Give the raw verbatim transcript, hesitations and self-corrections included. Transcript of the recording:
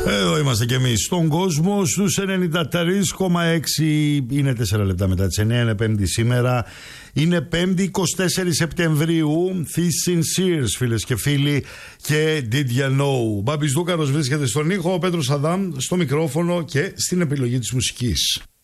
Εδώ είμαστε κι εμείς στον κόσμο στους ενενήντα τρία κόμμα έξι. Είναι τέσσερα λεπτά μετά τις εννιά, είναι Πέμπτη σήμερα. Είναι Πέμπτη εικοστή τέταρτη Σεπτεμβρίου. These Sincere, φίλες και φίλοι. Και Did You Know. Μπάμπης Δούκαρος βρίσκεται στον ήχο, ο Πέτρος Αδάμ στο μικρόφωνο και στην επιλογή της μουσικής.